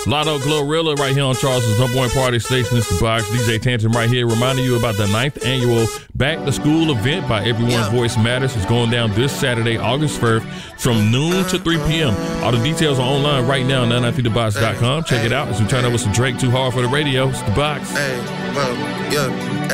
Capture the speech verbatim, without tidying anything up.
Lotto Glorilla right here on Charleston's number one party station. It's The Box. D J Tantrum right here reminding you about the ninth annual Back to School event by Everyone's yeah. Voice Matters. It's going down this Saturday, August first from noon to three p.m. All the details are online right now, nine nine three the box dot com. Check it out as we turn over some Drake Too Hard for the Radio. It's The Box. Hey, well, yeah.